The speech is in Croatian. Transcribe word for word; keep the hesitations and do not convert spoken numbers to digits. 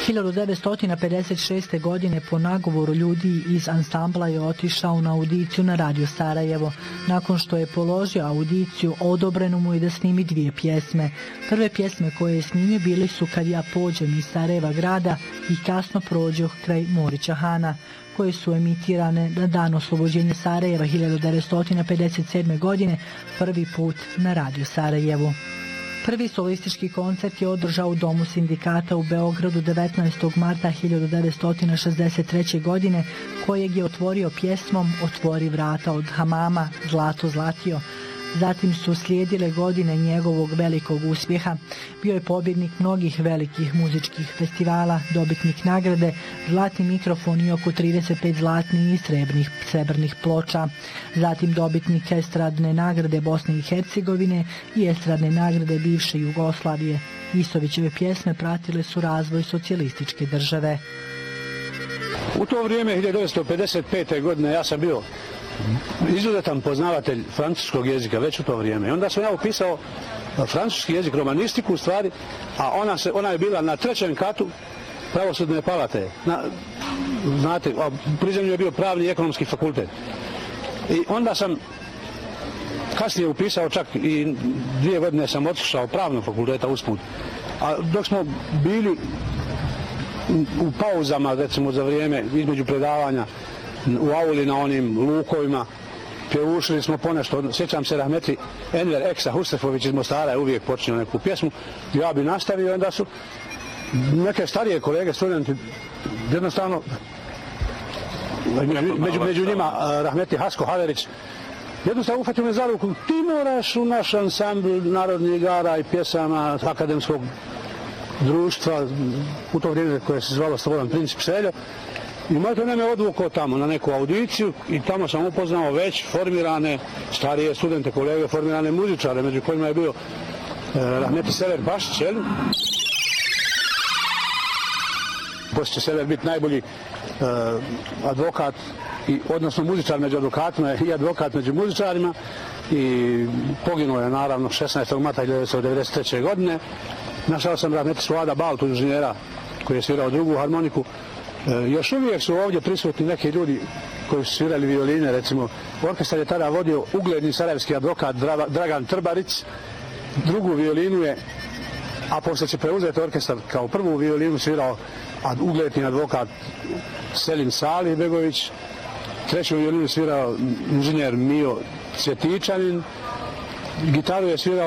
hiljadu devetsto pedeset šeste. godine po nagovoru ljudi iz ansambla je otišao na audiciju na Radio Sarajevo. Nakon što je položio audiciju, odobreno mu je da snimi dvije pjesme. Prve pjesme koje je snimio bili su Kad ja pođem iz Sarajeva grada i Kasno prođoh kraj Morića Hana, koje su emitirane na dan oslobođenja Sarajeva hiljadu devetsto pedeset sedme. godine prvi put na Radio Sarajevu. Prvi solistički koncert je održao u Domu sindikata u Beogradu devetnaestog marta hiljadu devetsto šezdeset treće. godine, kojeg je otvorio pjesmom Otvori vrata od Hamama, Zlato zlatio. Zatim su slijedile godine njegovog velikog uspjeha. Bio je pobjednik mnogih velikih muzičkih festivala, dobitnik nagrade, Zlatni mikrofon i oko trideset pet zlatnih i srebrnih, srebrnih ploča. Zatim dobitnik estradne nagrade Bosne i Hercegovine i estradne nagrade bivše Jugoslavije. Isovićeve pjesme pratile su razvoj socijalističke države. U to vrijeme, hiljadu devetsto pedeset pete. godine, ja sam bio izuzetan poznavatelj francuskog jezika već u to vrijeme. I onda sam ja upisao francuski jezik, romanistiku u stvari, a ona, se, ona je bila na trećem katu pravosudne palate. Na, znate, pri zemlju je bio pravni i ekonomski fakultet. I onda sam kasnije upisao čak i dvije godine sam otišao pravnog fakulteta usput. A dok smo bili u pauzama, recimo za vrijeme između predavanja, u auli na onim lukovima, pjevušili smo ponešto. Sjećam se Rahmetli Enver Eksa Hustrefović iz Mostara je uvijek počinio neku pjesmu. Ja bi nastavio, onda su neke starije kolege, studenti, jednostavno, među, među njima Rahmetli Hasko Haverić, jednostavno uhvatio me za ruku. Ti moraš u naš ansambl narodnih igara i pjesama akademskog društva, u to vrijeme koje se zvalo Slobodan Princip Seljo. I možda ne me odvukao tamo na neku audiciju i tamo sam upoznao već formirane starije studente, kolege, formirane muzičare, među kojima je bio e, Rahmetli Sever Bašić, jel? Poslije će Sever biti najbolji e, advokat, i, odnosno muzičar među advokatima i advokat među muzičarima, i poginuo je naravno šesnaestog marta hiljadu devetsto devedeset treće. godine. Našao sam Rahmetli Suada Baltu, inženjera, koji je svirao drugu harmoniku. E, još uvijek su ovdje prisutni neki ljudi koji su svirali violine, recimo orkestar je tada vodio ugledni sarajevski advokat Dra, Dragan Trbarić, drugu violinu je, a poslije će preuzeti orkestar, kao prvu violinu svirao ugledni advokat Selim Salih Begović, treću violinu svirao inženjer Mio Cvjetičanin, gitaru je svirao